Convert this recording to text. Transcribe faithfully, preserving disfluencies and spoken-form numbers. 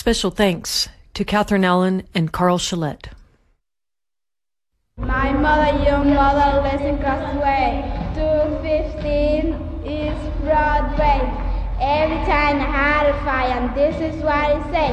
Special thanks to Catherine Allen and Carl Shillette. My mother, your mother lives across the way. two fifteen is Broadway. Every time I had a fire, and this is what I say.